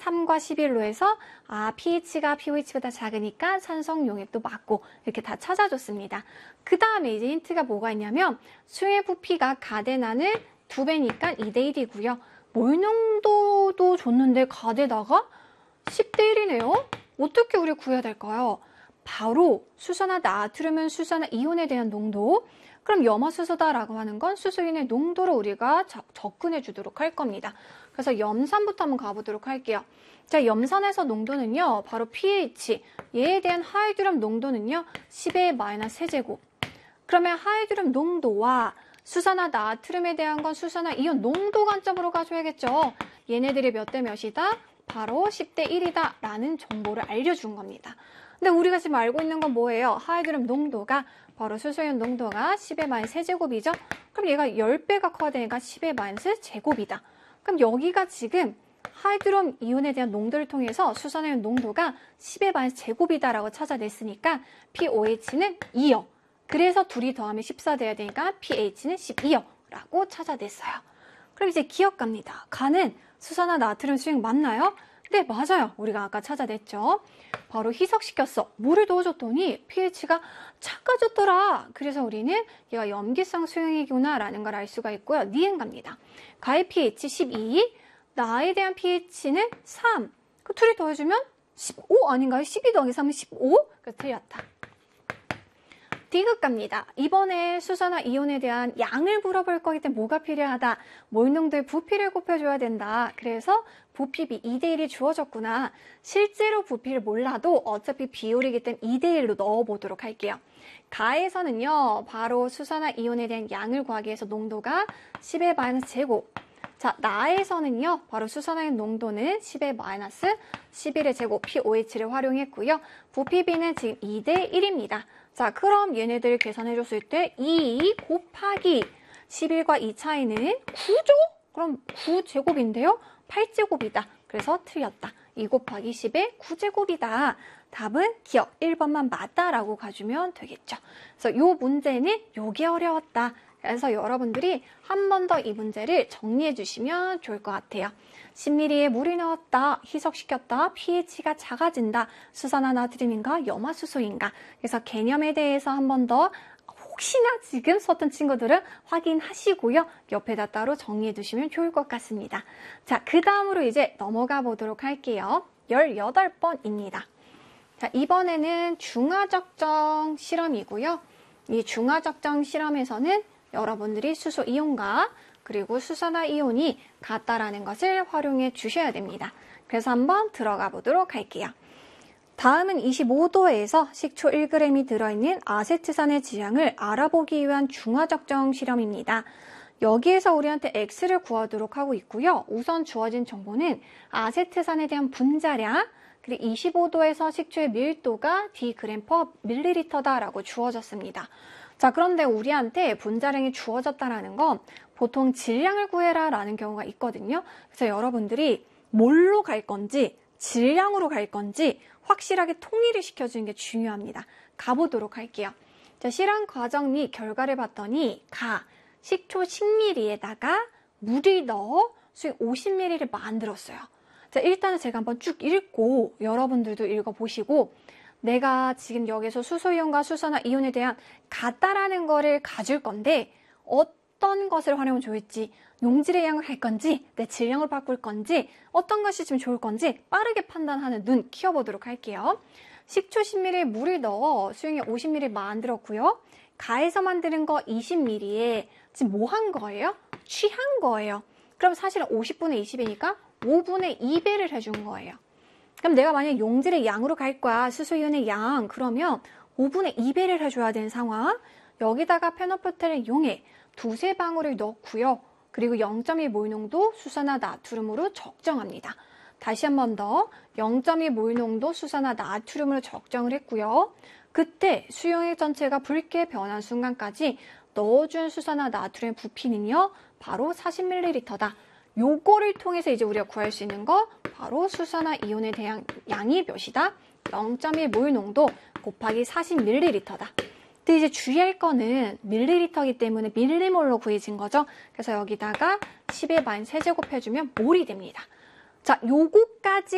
3과 11로 해서 pH가 pOH보다 작으니까 산성 용액도 맞고 이렇게 다 찾아줬습니다. 그 다음에 이제 힌트가 뭐가 있냐면 수용액 부피가 가대나는 2배니까 2대1이고요. 몰농도도 줬는데 가대다가 10대 1이네요. 어떻게 우리 구해야 될까요? 바로 수소나 나트륨은 수소나 이온에 대한 농도, 그럼 염화수소다라고 하는 건 수소인의 농도로 우리가 접근해 주도록 할 겁니다. 그래서 염산부터 한번 가보도록 할게요. 자, 염산에서 농도는요, 바로 pH, 얘에 대한 하이드륨 농도는요, 10의 마이너스 세제곱. 그러면 하이드륨 농도와 수소나 나트륨에 대한 건 수소나 이온 농도 관점으로 가줘야겠죠. 얘네들이 몇 대 몇이다? 바로 10대 1이다 라는 정보를 알려준 겁니다. 근데 우리가 지금 알고 있는 건 뭐예요? 하이드륨 농도가 바로 수소이온 농도가 10의 마이너스 세제곱이죠. 그럼 얘가 10배가 커야 되니까 10의 마이너스 제곱이다. 그럼 여기가 지금 하이드륨 이온에 대한 농도를 통해서 수소이온 농도가 10의 마이너스 제곱이다라고 찾아냈으니까 pOH는 2요. 그래서 둘이 더하면 14 돼야 되니까 pH는 12요 라고 찾아냈어요. 그럼 이제 기억 갑니다. 가는 수소나 나트륨 수용 맞나요? 네, 맞아요. 우리가 아까 찾아냈죠. 바로 희석시켰어. 물을 넣어줬더니 pH가 작아졌더라. 그래서 우리는 얘가 염기성 수용액이구나 라는 걸 알 수가 있고요. 니은 갑니다. 가의 pH 12, 나에 대한 pH는 3. 그 둘이 더해주면 15 아닌가요? 12 더하기 3은 15? 그래서 틀렸다. 디귿 갑니다. 이번에 수소나 이온에 대한 양을 물어볼 거기 때문에 뭐가 필요하다? 몰농도의 부피를 곱해줘야 된다. 그래서 부피비 2대1이 주어졌구나. 실제로 부피를 몰라도 어차피 비율이기 때문에 2대1로 넣어보도록 할게요. 가에서는요, 바로 수소나 이온에 대한 양을 구하기 위해서 농도가 10의 마이너스 제곱. 자, 나에서는요, 바로 수소나이온 농도는 10의 마이너스 11의 제곱 pOH를 활용했고요. 부피비는 지금 2대 1입니다. 자, 그럼 얘네들 계산해줬을 때 2 곱하기 11과 2 차이는 9죠? 그럼 9제곱인데요? 8제곱이다. 그래서 틀렸다. 2 곱하기 10의 9제곱이다. 답은 기억 1번만 맞다라고 가주면 되겠죠. 그래서 이 문제는 요게 어려웠다. 그래서 여러분들이 한 번 더 이 문제를 정리해 주시면 좋을 것 같아요. 10ml에 물이 넣었다, 희석시켰다, pH가 작아진다, 수소나 나트륨인가, 염화수소인가. 그래서 개념에 대해서 한 번 더 혹시나 지금 썼던 친구들은 확인하시고요. 옆에다 따로 정리해 두시면 좋을 것 같습니다. 자, 그 다음으로 이제 넘어가 보도록 할게요. 18번입니다. 자, 이번에는 중화적정 실험이고요. 이 중화적정 실험에서는 여러분들이 수소 이온과 그리고 수소나 이온이 같다라는 것을 활용해 주셔야 됩니다. 그래서 한번 들어가 보도록 할게요. 다음은 25도에서 식초 1g이 들어있는 아세트산의 지향을 알아보기 위한 중화적정 실험입니다. 여기에서 우리한테 X를 구하도록 하고 있고요. 우선 주어진 정보는 아세트산에 대한 분자량, 그리고 25도에서 식초의 밀도가 d/ml/ml다라고 주어졌습니다. 자, 그런데 우리한테 분자량이 주어졌다라는 건 보통 질량을 구해라 라는 경우가 있거든요. 그래서 여러분들이 몰로 갈 건지 질량으로 갈 건지 확실하게 통일을 시켜주는 게 중요합니다. 가보도록 할게요. 자, 실험 과정 및 결과를 봤더니 식초 10ml에다가 물을 넣어 수용 50ml를 만들었어요. 자, 일단은 제가 한번 쭉 읽고 여러분들도 읽어보시고 내가 지금 여기서 수소이온과 수소나 이온에 대한 같다라는 거를 가질 건데 어떤 것을 활용하면 좋을지, 용질의 양을 할 건지, 내 질량을 바꿀 건지, 어떤 것이 좀 좋을 건지 빠르게 판단하는 눈 키워보도록 할게요. 식초 10ml에 물을 넣어 수용액 50ml 만들었고요. 가에서 만드는 거 20ml에 지금 뭐 한 거예요? 취한 거예요. 그럼 사실은 50분의 20이니까 5분의 2배를 해준 거예요. 그럼 내가 만약 용질의 양으로 갈 거야, 수소이온의 양, 그러면 5분의 2배를 해줘야 되는 상황. 여기다가 페노프테린 용액 2~3방울을 넣고요. 그리고 0.1몰 농도 수소나 나트륨으로 적정합니다. 다시 한 번 더 0.1몰 농도 수소나 나트륨으로 적정을 했고요. 그때 수용액 전체가 붉게 변한 순간까지 넣어준 수소나 나트륨 부피는요, 바로 40ml다. 요거를 통해서 이제 우리가 구할 수 있는 거 바로 수소나 이온에 대한 양이 몇이다? 0.1몰 농도 곱하기 40ml다. 근데 이제 주의할 거는 밀리리터이기 때문에 밀리몰로 구해진 거죠. 그래서 여기다가 10의 마이너스 세제곱 해주면 몰이 됩니다. 자, 요거까지